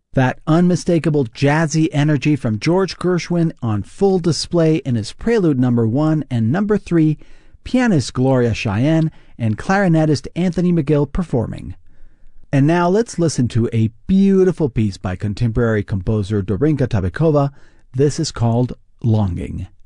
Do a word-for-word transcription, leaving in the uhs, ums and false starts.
That unmistakable jazzy energy from George Gershwin on full display in his Prelude number one and number three, pianist Gloria Cheyenne and clarinetist Anthony McGill performing. And now let's listen to a beautiful piece by contemporary composer Dorinka Tabikova. This is called Longing.